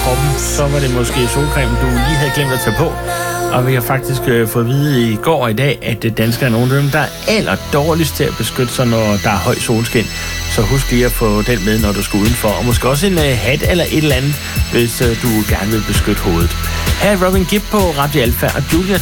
kroppen, så var det måske solcreme, du lige havde glemt at tage på. Og vi har faktisk fået at vide i går og i dag, at danskere er nogle af dem, der er allerdårligst til at beskytte sig, når der er høj solskin. Så husk lige at få den med, når du skal udenfor. Og måske også en hat eller et eller andet, hvis du gerne vil beskytte hovedet. Her er Robin Gibb på Radio Alpha og Julia